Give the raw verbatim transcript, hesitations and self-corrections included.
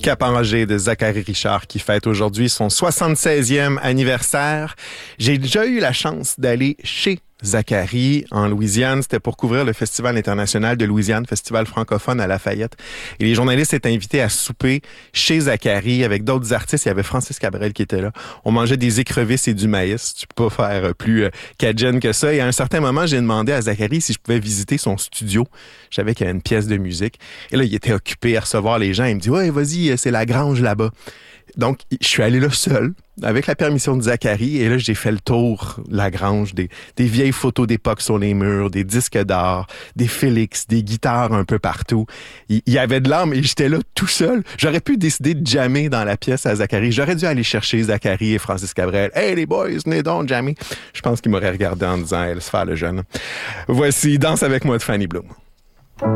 Cap-en-Rogé de Zachary Richard qui fête aujourd'hui son soixante-seizième anniversaire. J'ai déjà eu la chance d'aller chez Zachary en Louisiane. C'était pour couvrir le Festival international de Louisiane, festival francophone à Lafayette. Et les journalistes étaient invités à souper chez Zachary avec d'autres artistes. Il y avait Francis Cabrel qui était là. On mangeait des écrevisses et du maïs. Tu peux pas faire plus euh, cajun que ça. Et à un certain moment, j'ai demandé à Zachary si je pouvais visiter son studio. Je savais qu'il y avait une pièce de musique. Et là, il était occupé à recevoir les gens. Il me dit « Ouais, vas-y, c'est la grange là-bas. » Donc, je suis allé là seul, avec la permission de Zachary, et là, j'ai fait le tour de la grange, des, des vieilles photos d'époque sur les murs, des disques d'or, des Félix, des guitares un peu partout. Il y avait de l'âme et j'étais là tout seul. J'aurais pu décider de jammer dans la pièce à Zachary. J'aurais dû aller chercher Zachary et Francis Cabrel. « Hey, les boys, venez donc jammer. » Je pense qu'ils m'auraient regardé en disant « Elle se faire le jeune. » Voici « Danse avec moi » de Fanny Bloom.